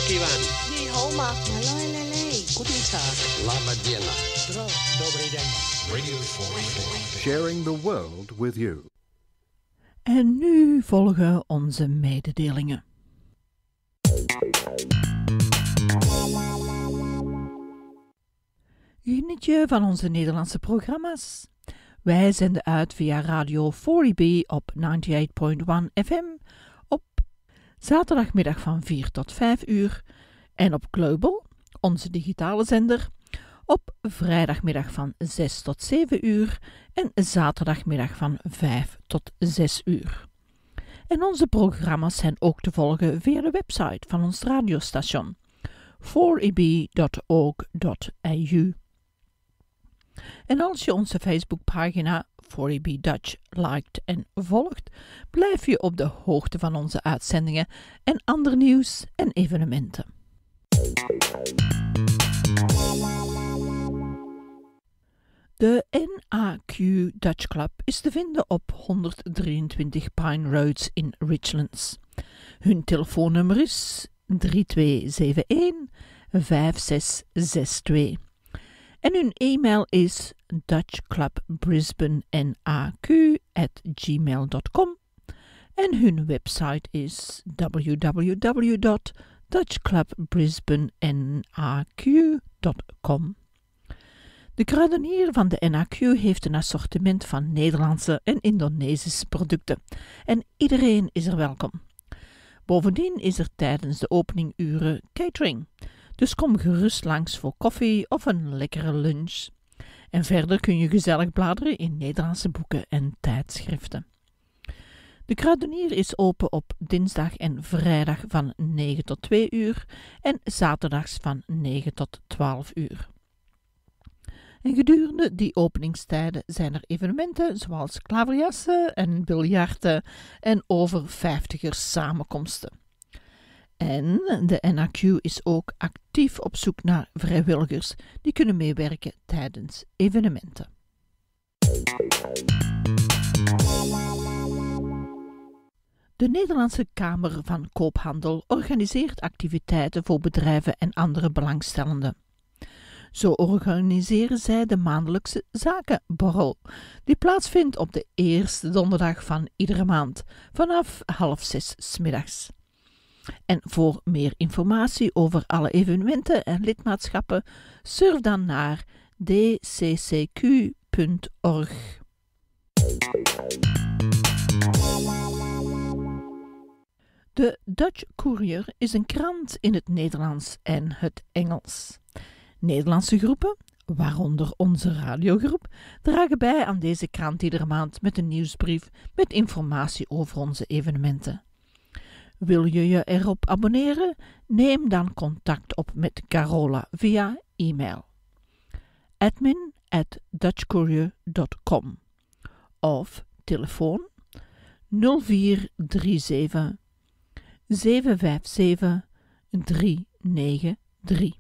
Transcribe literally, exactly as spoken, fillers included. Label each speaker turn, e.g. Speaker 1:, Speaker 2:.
Speaker 1: Shivan.
Speaker 2: Ni hao ma. Malay lele.
Speaker 3: Guten Tag.
Speaker 1: Lama Diena.
Speaker 3: Zdro. Dobry den.
Speaker 1: Radio forty-four.
Speaker 4: Sharing the world with you.
Speaker 5: En nu volgen onze mededelingen. Geniet je van onze Nederlandse programma's? Wij zenden uit via Radio forty B op negenennegentig komma één F M op zaterdagmiddag van vier tot vijf uur en op Global, onze digitale zender, op vrijdagmiddag van zes tot zeven uur en zaterdagmiddag van vijf tot zes uur. En onze programma's zijn ook te volgen via de website van ons radiostation forty b dot org dot a u. En als je onze Facebookpagina forty B Dutch liked en volgt, blijf je op de hoogte van onze uitzendingen en ander nieuws en evenementen. De N A Q Dutch Club is te vinden op honderddrieëntwintig Pine Roads in Richlands. Hun telefoonnummer is drie twee zeven een vijf zes zes twee. En hun e-mail is dutchclubbrisbanenaq at gmail dot com en hun website is w w w dot dutchclubbrisbanenaq dot com. De kruidenier van de N A Q heeft een assortiment van Nederlandse en Indonesische producten en iedereen is er welkom. Bovendien is er tijdens de openinguren catering. Dus kom gerust langs voor koffie of een lekkere lunch. En verder kun je gezellig bladeren in Nederlandse boeken en tijdschriften. De kruidenier is open op dinsdag en vrijdag van negen tot twee uur en zaterdags van negen tot twaalf uur. En gedurende die openingstijden zijn er evenementen zoals klaverjassen en biljarten en over vijftigers samenkomsten. En de N A Q is ook actief op zoek naar vrijwilligers die kunnen meewerken tijdens evenementen. De Nederlandse Kamer van Koophandel organiseert activiteiten voor bedrijven en andere belangstellenden. Zo organiseren zij de maandelijkse zakenborrel, die plaatsvindt op de eerste donderdag van iedere maand, vanaf half zes 's middags. En voor meer informatie over alle evenementen en lidmaatschappen, surf dan naar d c c q punt org. De Dutch Courier is een krant in het Nederlands en het Engels. Nederlandse groepen, waaronder onze radiogroep, dragen bij aan deze krant iedere maand met een nieuwsbrief met informatie over onze evenementen. Wil je je erop abonneren? Neem dan contact op met Carola via e-mail admin at dutchcourier dot com of telefoon nul vier drie zeven zeven vijf zeven drie negen drie.